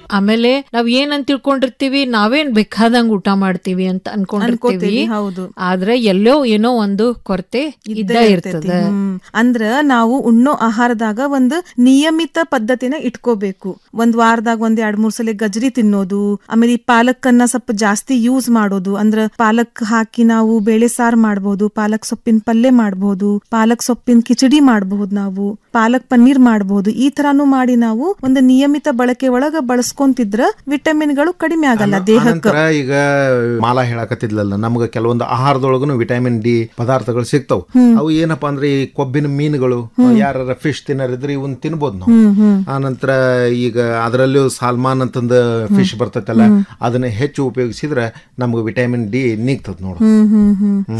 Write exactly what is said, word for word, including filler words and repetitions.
ಆಮೇಲೆ ನಾವ್ ಏನಂತ ತಿಳ್ಕೊಂಡಿರ್ತೀವಿ, ನಾವೇನ್ ಬೇಕಾದಂಗ್ ಊಟ ಮಾಡ್ತೀವಿ ಅಂತ ಅನ್ಕೊಂಡಿರ್ತೀವಿ. ಆದ್ರೆ ಎಲ್ಲೋ ಏನೋ ಒಂದು ಕೊರತೆ ಇದ್ದ ಇರ್ತದೆ. ಅಂದ್ರ ನಾವು ಉಣ್ಣೋ ಆಹಾರದಾಗ ಒಂದು ನಿಯಮಿತ ಪದ್ಧತಿನ ಇಟ್ಕೋಬೇಕು. ಒಂದ್ ವಾರದಾಗ ಒಂದ್ ಎರಡ್ ಮೂರ್ ಸಲ ಗಜ್ರಿ ತಿನ್ನೋದು, ಆಮೇಲೆ ಈ ಪಾಲಕನ್ನ ಸ್ವಲ್ಪ ಜಾಸ್ತಿ ಯೂಸ್ ಮಾಡೋದು. ಅಂದ್ರ ಪಾಲಕ್ ಹಾಕಿ ನಾವು ಬೇಳೆ ಸಾರು ಮಾಡ್ಬೋದು, ಪಾಲಕ್ ಸೊಪ್ಪಿನ ಪಲ್ಯ ಮಾಡ್ಬೋದು, ಪಾಲಕ್ ಸೊಪ್ಪಿನ ಕಿಚಡಿ ಮಾಡ್ಬಹುದು, ನಾವು ಪಾಲಕ್ ಪನ್ನೀರ್ ಮಾಡ್ಬಹುದು. ಈ ತರಾನು ಮಾಡಿ ನಾವು ಒಂದು ನಿಯಮಿತ ಬಳಕೆ ಒಳಗ ಬಳಸ್ಕೊಂತಿದ್ರ ವಿಟಮಿನ್ಗಳು ಕಡಿಮೆ ಆಗಲ್ಲ ದೇಹಕ್ಕೆ. ಈಗ ಮಾಲಾ ಹೇಳಕತ್ತಿದ್ಲಲ್ಲ, ನಮ್ಗ ಕೆಲವೊಂದು ಆಹಾರದೊಳಗನು ವಿಟಮಿನ್ ಡಿ ಪದಾರ್ಥಗಳು ಸಿಗ್ತಾವ್. ಅವು ಏನಪ್ಪಾ ಅಂದ್ರೆ ಈ ಕೊಬ್ಬಿನ ಮೀನುಗಳು, ಯಾರ ಫಿಶ್ ತಿನ್ನರಿದ್ರೆ ಇವನ್ ತಿನ್ಬೋದು ನಾವು. ಆ ನಂತರ ಈಗ ಅದರಲ್ಲೂ ಸಾಲ್ಮಾನ್ ಅಂತಂದ ಫಿಶ್ ಬರ್ತೈತಲ್ಲ, ಅದನ್ನ ಹೆಚ್ಚು ಉಪಯೋಗಿಸಿದ್ರೆ ನಮ್ಗೆ ವಿಟಮಿನ್ ಡಿ ನಿಗ್ತದ ನೋಡು.